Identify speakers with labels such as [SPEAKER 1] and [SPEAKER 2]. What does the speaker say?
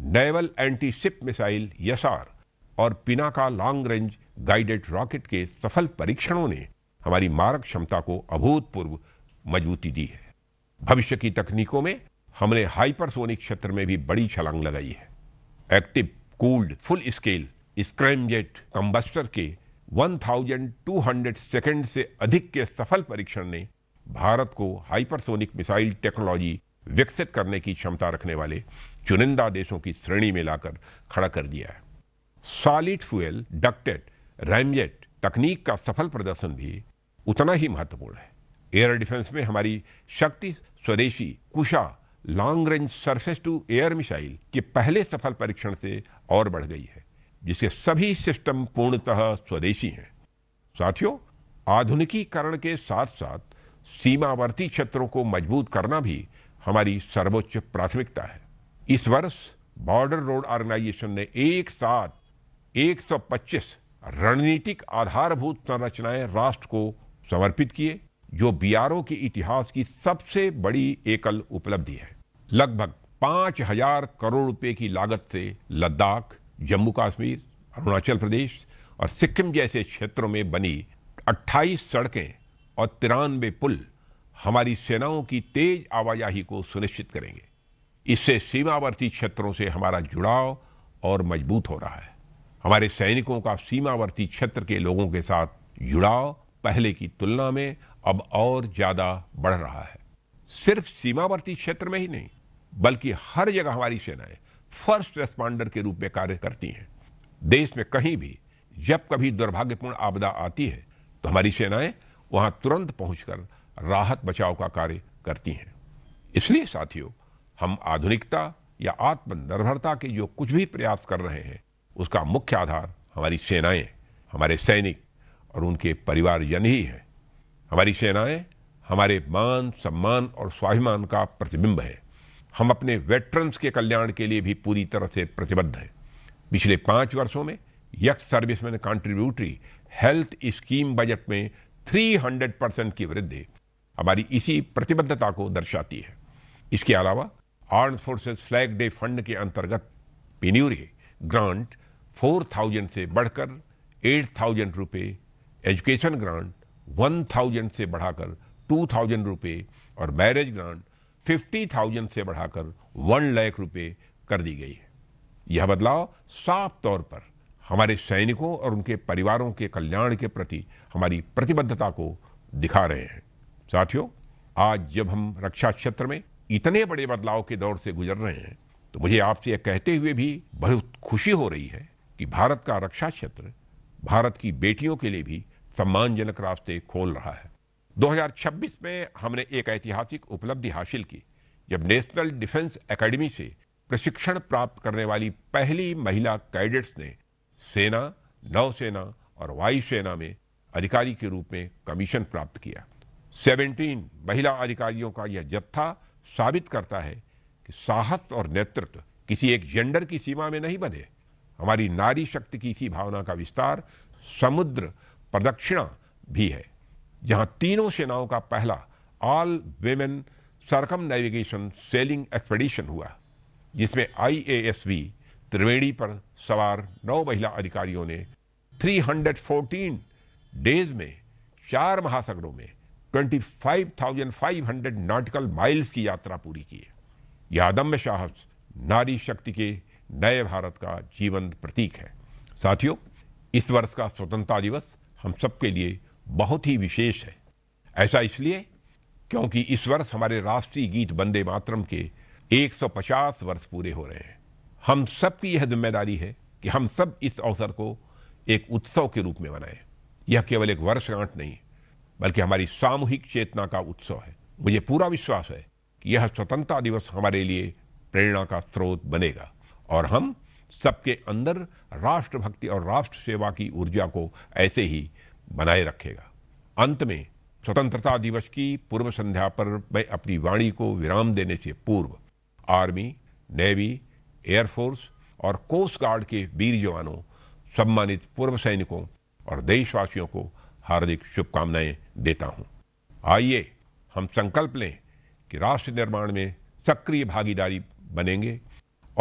[SPEAKER 1] Naval anti ship missile यसार और Pinaka long range guided rocket के सफल परीक्षणों ने हमारी मारक क्षमता को अभूतपूर्व मजबूती दी है। भविष्य की तकनीकों में हमने हाइपरसोनिक क्षेत्र में भी बड़ी छलांग लगाई है। Active cooled full scale scramjet combustor के 1200 सेकंड से अधिक के सफल परीक्षण ने भारत को हाइपरसोनिक मिसाइल टेक्नोलॉजी विकसित करने की क्षमता रखने वाले चुनिंदा देशों की श्रेणी में लाकर खड़ा कर दिया है। सॉलिड फ्यूल डक्टेड रैमजेट तकनीक का सफल प्रदर्शन भी उतना ही महत्वपूर्ण है। एयर डिफेंस में हमारी शक्ति स्वदेशी कुशा long range surface to air missile के पहले सफल परीक्षण से और बढ़ गई है, जिसके सभी सिस्टम पूर्णतः स्वदेशी हैं। साथियों, आधुनिकीकरण के साथ साथ सीमावर्ती क्षेत्रों को मजबूत करना भी हमारी सर्वोच्च प्राथमिकता है। इस वर्ष बॉर्डर रोड ऑर्गेनाइजेशन ने एक साथ 125 रणनीतिक आधारभूत संरचनाएं राष्ट्र को समर्पित किए, जो बीआरओ के इतिहास की सबसे बड़ी एकल उपलब्धि है। लगभग 5000 करोड़ रुपए की लागत से लद्दाख, जम्मू कश्मीर, अरुणाचल प्रदेश और सिक्किम जैसे क्षेत्रों में बनी 28 सड़कें और 93 पुल हमारी सेनाओं की तेज आवाजाही को सुनिश्चित करेंगे। इससे सीमावर्ती क्षेत्रों से हमारा जुड़ाव और मजबूत हो रहा है। हमारे सैनिकों का सीमावर्ती क्षेत्र के लोगों के साथ जुड़ाव पहले की तुलना में अब और ज्यादा बढ़ रहा है। सिर्फ सीमावर्ती क्षेत्र में ही नहीं, बल्कि हर जगह हमारी सेनाएं फर्स्ट रेस्पॉन्डर के रूप में कार्य करती हैं। देश में कहीं भी जब कभी दुर्भाग्यपूर्ण आपदा आती है तो हमारी सेनाएं वहां तुरंत पहुंचकर राहत बचाव का कार्य करती हैं। इसलिए साथियों, हम आधुनिकता या आत्मनिर्भरता के जो कुछ भी प्रयास कर रहे हैं, उसका मुख्य आधार हमारी सेनाएं, हमारे सैनिक और उनके परिवारजन ही हैं। हमारी सेनाएं हमारे मान, सम्मान और स्वाभिमान का प्रतिबिंब है। हम अपने वेटरन्स के कल्याण के लिए भी पूरी तरह से प्रतिबद्ध हैं। पिछले 5 वर्षों में x serviceman contributory health scheme budget में 300% की वृद्धि हमारी इसी प्रतिबद्धता को दर्शाती है। इसके अलावा armed forces flag day fund के अंतर्गत पेन्यूरी ग्रांट 4000 से बढ़कर 8000 रुपये, एजुकेशन ग्रांट 1000 से बढ़ाकर 2000 रुपये और मैरिज ग्रांट 50,000 से बढ़ाकर 1 लाख रुपये कर दी गई है। यह बदलाव साफ तौर पर हमारे सैनिकों और उनके परिवारों के कल्याण के प्रति हमारी प्रतिबद्धता को दिखा रहे हैं। साथियों, आज जब हम रक्षा क्षेत्र में इतने बड़े बदलाव के दौर से गुजर रहे हैं, तो मुझे आपसे यह कहते हुए भी बहुत खुशी हो रही है कि भारत का रक्षा क्षेत्र भारत की बेटियों के लिए भी सम्मानजनक रास्ते खोल रहा है। 2026 में हमने एक ऐतिहासिक उपलब्धि हासिल की, जब नेशनल डिफेंस एकेडमी से प्रशिक्षण प्राप्त करने वाली पहली महिला कैडेट्स ने सेना, नौसेना और वायुसेना में अधिकारी के रूप में कमीशन प्राप्त किया। 17 महिला अधिकारियों का यह जत्था साबित करता है कि साहस और नेतृत्व किसी एक जेंडर की सीमा में नहीं बंधे। हमारी नारी शक्ति की इसी भावना का विस्तार समुद्र प्रदक्षिणा भी है, जहां तीनों सेनाओं का पहला all women circum navigation selling expedition हुआ, जिसमें IASV त्रिवेणी पर सवार 9 महिला अधिकारियों ने 314 डेज में 4 महासागरों में 25,500 नॉटिकल माइल्स की यात्रा पूरी की है। यह अदम्य साहस नारी शक्ति के नए भारत का जीवंत प्रतीक है। साथियों, इस वर्ष का स्वतंत्रता दिवस हम सबके लिए बहुत ही विशेष है। ऐसा इसलिए क्योंकि इस वर्ष हमारे राष्ट्रीय गीत वंदे मातरम के 150 वर्ष पूरे हो रहे हैं। हम सबकी यह जिम्मेदारी है कि हम सब इस अवसर को एक उत्सव के रूप में मनाएं। यह केवल एक वर्षगांठ नहीं, बल्कि हमारी सामूहिक चेतना का उत्सव है। मुझे पूरा विश्वास है कि यह स्वतंत्रता दिवस हमारे लिए प्रेरणा का स्रोत बनेगा और हम सबके अंदर राष्ट्रभक्ति और राष्ट्र सेवा की ऊर्जा को ऐसे ही बनाए रखेगा। अंत में स्वतंत्रता दिवस की पूर्व संध्या पर मैं अपनी वाणी को विराम देने से पूर्व आर्मी, नेवी, एयरफोर्स और कोस्ट गार्ड के वीर जवानों, सम्मानित पूर्व सैनिकों और देशवासियों को हार्दिक शुभकामनाएं देता हूं। आइए हम संकल्प लें कि राष्ट्र निर्माण में सक्रिय भागीदारी बनेंगे